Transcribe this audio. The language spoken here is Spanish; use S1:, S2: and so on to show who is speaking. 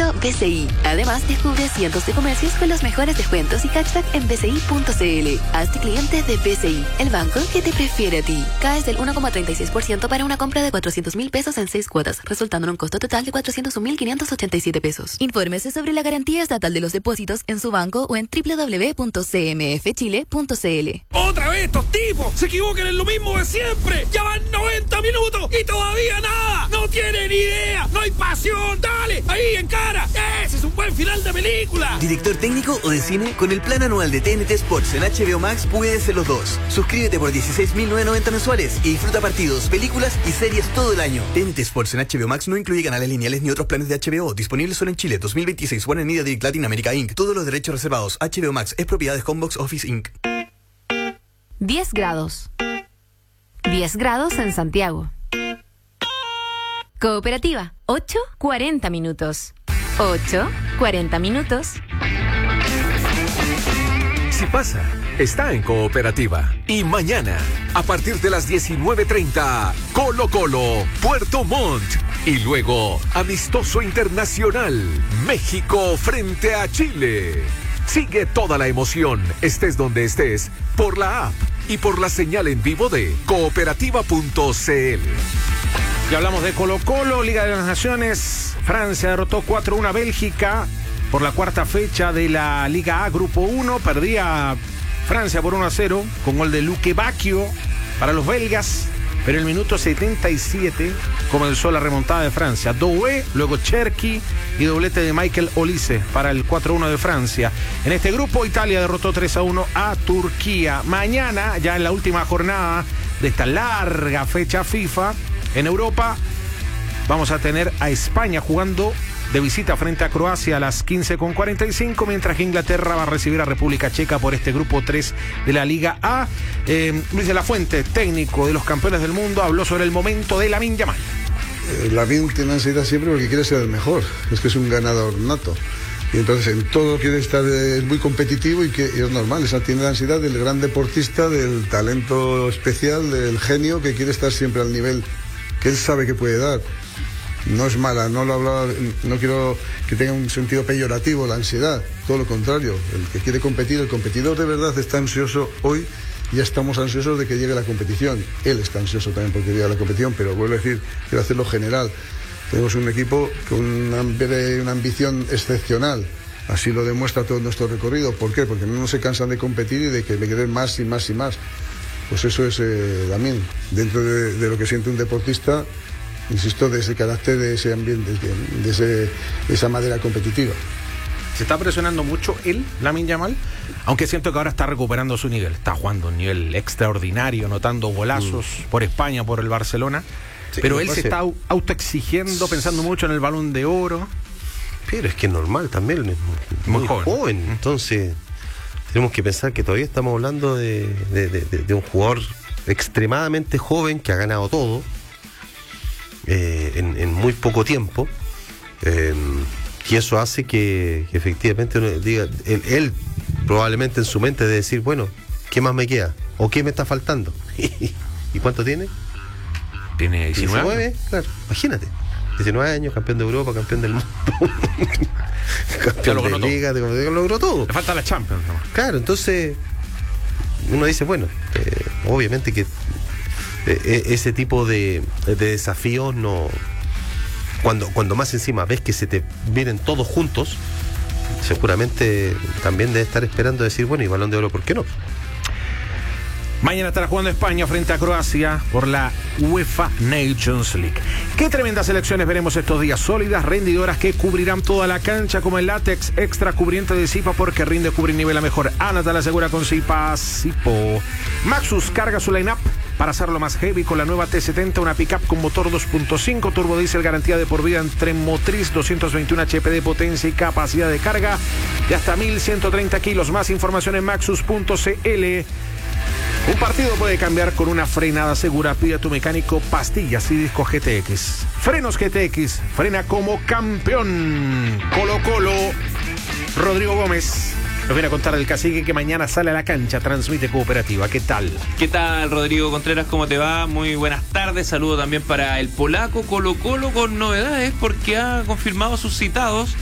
S1: bci. Además, descubre cientos de comercios con los mejores descuentos y cashback en bci.cl. Hazte cliente de BCI, el banco que te prefiere a ti. Caes del 1,36% para una compra de 400,000 pesos en 6 cuotas, resultando en un costo total de 401,587 pesos. Infórmese sobre la garantía estatal de los depósitos en su banco o en www.cmfchile.cl.
S2: ¡Otra vez estos tipos! ¡Se equivocan en lo mismo de siempre! ¡Ya van 90 minutos y todavía nada! ¡No tienen idea! ¡No hay pasión! ¡Dale! ¡Ahí, en cara! ¡Ese es un buen final de película!
S3: ¿Director técnico o de cine? Con el plan anual de TNT Sports en HBO Max puedes ser los dos. Suscríbete por 16.990 mensuales y disfruta partidos, películas y series todo el año. TNT Sports en HBO Max no incluye canales lineales ni otros planes de HBO. Disponibles solo en Chile. 2026. Warner Media Direct Latin America Inc. Todos los derechos reservados. HBO Max es propiedad de Homebox Office Inc.
S4: 10 grados. 10 grados en Santiago. Cooperativa, 8:40 minutos. 8:40 minutos.
S5: Si pasa, está en Cooperativa. Y mañana, a partir de las 19:30, Colo Colo, Puerto Montt. Y luego, amistoso internacional, México frente a Chile. Sigue toda la emoción, estés donde estés, por la app y por la señal en vivo de cooperativa.cl.
S6: Ya hablamos de Colo Colo, Liga de las Naciones. Francia derrotó 4-1 a Bélgica por la cuarta fecha de la Liga A, Grupo 1. Perdía Francia por 1-0 con gol de Luque Bacchio para los belgas. Pero en el minuto 77 comenzó la remontada de Francia. Doué, luego Cherki y doblete de Michael Olise para el 4-1 de Francia. En este grupo, Italia derrotó 3-1 a Turquía. Mañana, ya en la última jornada de esta larga fecha FIFA, en Europa, vamos a tener a España jugando de visita frente a Croacia a las 15:45, mientras que Inglaterra va a recibir a República Checa por este grupo 3 de la Liga A. Luis de la Fuente, técnico de los campeones del mundo, habló sobre el momento de Lamine Yamal.
S7: Lamine tiene ansiedad siempre porque quiere ser el mejor, es que es un ganador nato. Y entonces en todo quiere estar, es muy competitivo y es normal, esa tiene la ansiedad del gran deportista, del talento especial, del genio que quiere estar siempre al nivel que él sabe que puede dar. No es mala, no quiero que tenga un sentido peyorativo la ansiedad, todo lo contrario. El que quiere competir, el competidor de verdad está ansioso hoy, ya estamos ansiosos de que llegue la competición. Él está ansioso también porque llegue la competición, pero vuelvo a decir, quiero hacerlo general. Tenemos un equipo con una ambición excepcional, así lo demuestra todo nuestro recorrido. ¿Por qué? Porque no se cansan de competir y de que le queden más y más y más. Pues eso es también, dentro de lo que siente un deportista, insisto, de ese carácter, de ese ambiente, de esa madera competitiva.
S6: Se está presionando mucho él, Lamine Yamal, aunque siento que ahora está recuperando su nivel. Está jugando a un nivel extraordinario, anotando golazos por España, por el Barcelona. Sí, pero él se está autoexigiendo, pensando mucho en el Balón de Oro.
S8: Pero es que es normal también, es muy joven. Entonces, tenemos que pensar que todavía estamos hablando de un jugador extremadamente joven que ha ganado todo. En muy poco tiempo, y eso hace que efectivamente uno diga, él probablemente en su mente de decir, bueno, ¿qué más me queda? ¿O qué me está faltando? ¿Y cuánto tiene?
S6: Tiene 19.
S8: Claro, imagínate, 19 años, campeón de Europa, campeón del mundo, campeón de Liga, logró todo.
S6: Le falta la Champions, ¿no?
S8: Claro, entonces uno dice, bueno, obviamente que ese tipo de desafíos no, cuando más encima ves que se te vienen todos juntos, seguramente también debe estar esperando decir, bueno, y Balón de Oro, ¿por qué no?
S6: Mañana estará jugando España frente a Croacia por la UEFA Nations League. Qué tremendas selecciones veremos estos días, sólidas, rendidoras, que cubrirán toda la cancha, como el látex extra cubriente de Zipa, porque rinde, cubre y nivela mejor. Anata la asegura con Zipa Zipo. Maxus carga su line-up para hacerlo más heavy con la nueva T70, una pickup con motor 2.5 turbo diésel, garantía de por vida en tren motriz, 221 HP de potencia y capacidad de carga de hasta 1.130 kilos. Más información en maxus.cl. Un partido puede cambiar con una frenada segura. Pide a tu mecánico pastillas y discos GTX. Frenos GTX, frena como campeón. Colo Colo, Rodrigo Gómez nos viene a contar del Cacique, que mañana sale a la cancha, transmite Cooperativa. ¿Qué tal?
S9: ¿Qué tal, Rodrigo Contreras? ¿Cómo te va? Muy buenas tardes. Saludo también para el polaco. Colo Colo con novedades porque ha confirmado sus citados